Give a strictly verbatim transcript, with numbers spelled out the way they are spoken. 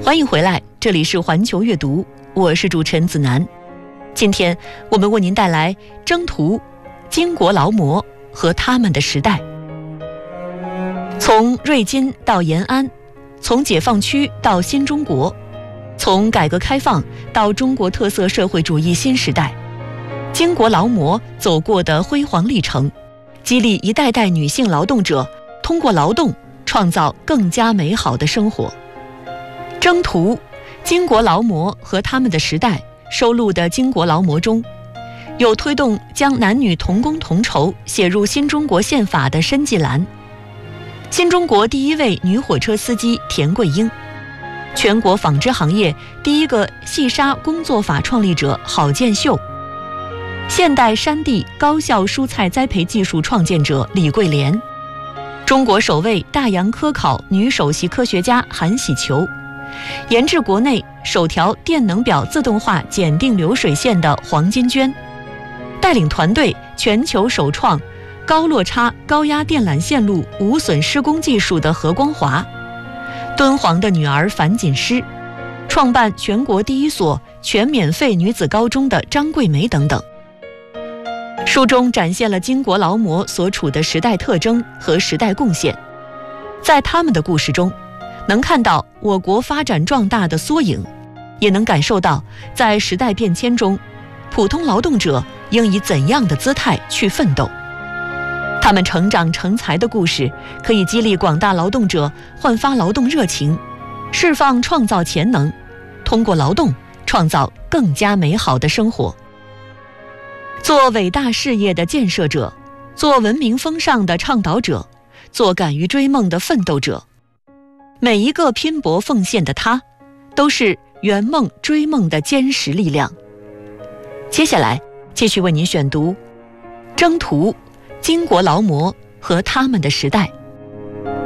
欢迎回来，这里是环球阅读，我是主持人子楠。今天我们为您带来征途、巾帼劳模和他们的时代。从瑞金到延安，从解放区到新中国，从改革开放到中国特色社会主义新时代，巾帼劳模走过的辉煌历程，激励一代代女性劳动者通过劳动创造更加美好的生活。征途、巾帼劳模和他们的时代收录的巾帼劳模中，有推动将男女同工同酬写入新中国宪法的申纪兰，新中国第一位女火车司机田桂英，全国纺织行业第一个细纱工作法创立者郝建秀，现代山地高效蔬菜栽培技术创建者李桂莲，中国首位大洋科考女首席科学家韩喜球，研制国内首条电能表自动化检定流水线的黄金娟，带领团队全球首创高落差高压电缆线路无损施工技术的何光华，敦煌的女儿樊锦诗，创办全国第一所全免费女子高中的张桂梅等等。书中展现了巾帼劳模所处的时代特征和时代贡献，在他们的故事中，能看到我国发展壮大的缩影，也能感受到在时代变迁中，普通劳动者应以怎样的姿态去奋斗。他们成长成才的故事，可以激励广大劳动者焕发劳动热情，释放创造潜能，通过劳动创造更加美好的生活。做伟大事业的建设者，做文明风尚的倡导者，做敢于追梦的奋斗者，每一个拼搏奉献的他，都是圆梦追梦的坚实力量。接下来继续为您选读征途、巾帼劳模和他们的时代。